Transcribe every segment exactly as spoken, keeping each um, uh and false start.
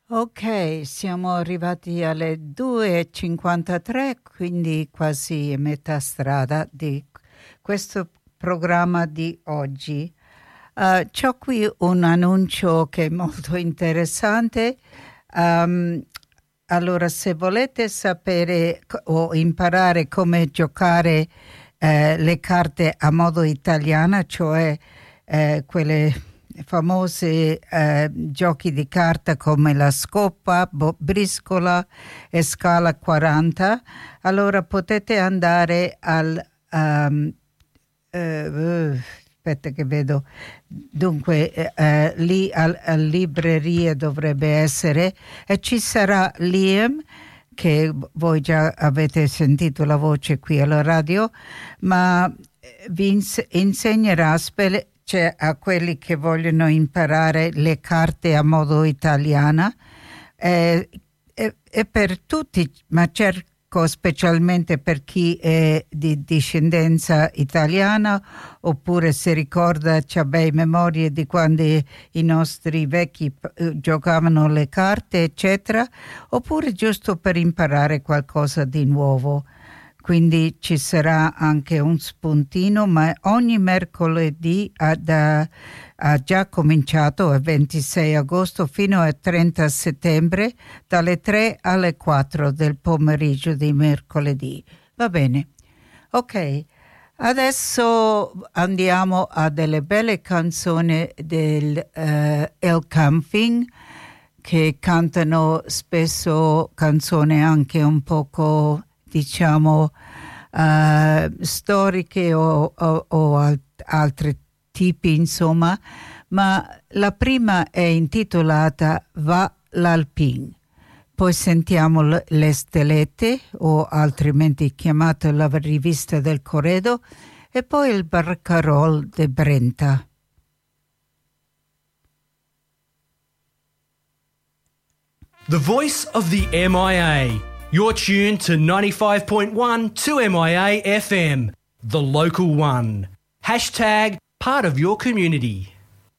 Ok, siamo arrivati alle due e cinquantatré, quindi quasi a metà strada di questo programma di oggi. Uh, c'ho qui un annuncio che è molto interessante. Um, allora, se volete sapere o imparare come giocare eh, le carte a modo italiano, cioè eh, quelle famosi eh, giochi di carta come la scoppa, bo- briscola e scala quaranta, allora potete andare al um, eh, uh, aspetta che vedo dunque eh, eh, lì al, al libreria dovrebbe essere e ci sarà Liam, che voi già avete sentito la voce qui alla radio, ma vi ins- insegnerà a spell- cioè a quelli che vogliono imparare le carte a modo italiana eh, e, e per tutti, ma cerco specialmente per chi è di discendenza italiana oppure si ricorda, c'ha bei memorie di quando i nostri vecchi eh, giocavano le carte eccetera, oppure giusto per imparare qualcosa di nuovo. Quindi ci sarà anche un spuntino, ma ogni mercoledì ha, da, ha già cominciato il ventisei agosto fino al trenta settembre dalle tre alle quattro del pomeriggio di mercoledì. Va bene? Ok, adesso andiamo a delle belle canzoni del uh, El Camping, che cantano spesso canzoni anche un poco diciamo uh, storiche o, o, o alt- altri tipi insomma, ma la prima è intitolata Va l'Alpin, poi sentiamo l- le stellette o altrimenti chiamata la rivista del Corredo e poi il Barcarolle de Brenta. The voice of the M I A. You're tuned to ninety-five point one to M I A F M, the local one. Hashtag part of your community.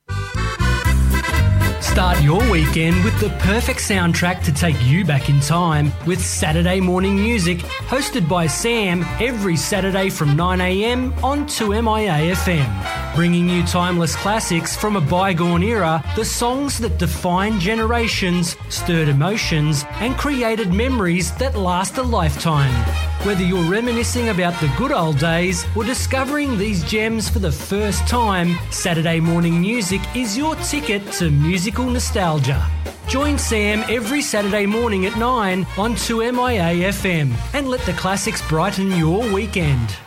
Start your weekend with the perfect soundtrack to take you back in time with Saturday Morning Music, hosted by Sam every Saturday from nine a m on two M I A F M. Bringing you timeless classics from a bygone era, the songs that defined generations, stirred emotions and created memories that last a lifetime. Whether you're reminiscing about the good old days or discovering these gems for the first time, Saturday Morning Music is your ticket to musical nostalgia. Join Sam every Saturday morning at nine on two M I A F M and let the classics brighten your weekend.